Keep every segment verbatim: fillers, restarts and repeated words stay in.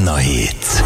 Manna Hits.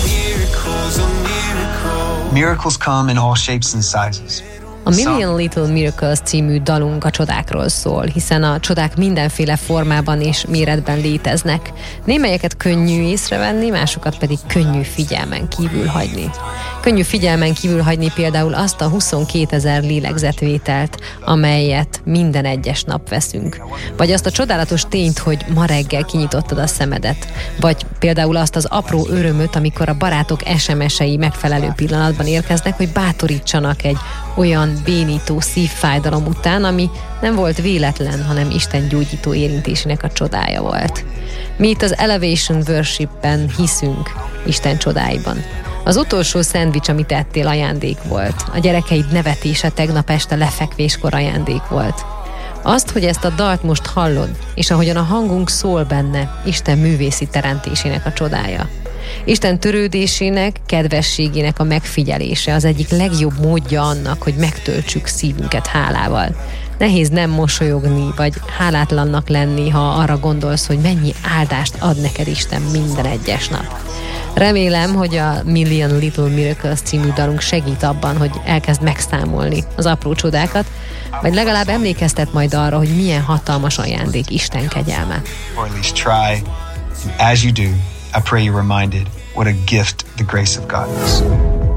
Miracles come in all shapes and sizes. A Million Little Miracles című dalunk a csodákról szól, hiszen a csodák mindenféle formában és méretben léteznek. Némelyeket könnyű észrevenni, másokat pedig könnyű figyelmen kívül hagyni. Könnyű figyelmen kívül hagyni például azt a huszonkétezer lélegzetvételt, amelyet minden egyes nap veszünk. Vagy azt a csodálatos tényt, hogy ma reggel kinyitottad a szemedet. Vagy például azt az apró örömöt, amikor a barátok es em es-ei megfelelő pillanatban érkeznek, hogy bátorítsanak egy olyan bénító szívfájdalom után, ami nem volt véletlen, hanem Isten gyógyító érintésének a csodája volt. Mi itt az Elevation Worshipben hiszünk Isten csodáiban. Az utolsó szendvics, amit ettél, ajándék volt. A gyerekeid nevetése tegnap este lefekvéskor ajándék volt. Azt, hogy ezt a dalt most hallod, és ahogyan a hangunk szól benne, Isten művészi teremtésének a csodája. Isten törődésének, kedvességének a megfigyelése az egyik legjobb módja annak, hogy megtöltsük szívünket hálával. Nehéz nem mosolyogni, vagy hálátlannak lenni, ha arra gondolsz, hogy mennyi áldást ad neked Isten minden egyes nap. Remélem, hogy a Million Little Miracles című dalunk segít abban, hogy elkezd megszámolni az apró csodákat, vagy legalább emlékeztet majd arra, hogy milyen hatalmas ajándék Isten kegyelme. Or at least try. And as you do, I pray you're reminded what a gift the grace of God is.